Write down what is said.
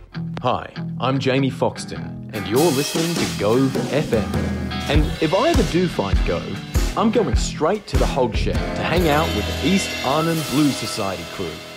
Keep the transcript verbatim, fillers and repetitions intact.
Hi, I'm Jamie Foxton, and you're listening to Gove F M. And if I ever do find Gove, I'm going straight to the Hog Shed to hang out with the East Arnhem Blues Society crew.